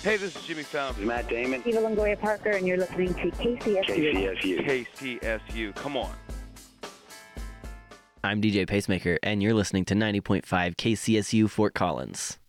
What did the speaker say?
Hey, this is Jimmy Fallon. Matt Damon. Eva Longoria Parker, and you're listening to KCSU. KCSU, come on. I'm DJ Pacemaker, and you're listening to 90.5 KCSU Fort Collins.